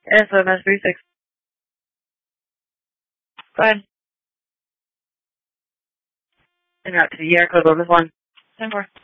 Yeah, so that's 3-6. Go ahead. And out to the year code, what was 1? 10-4.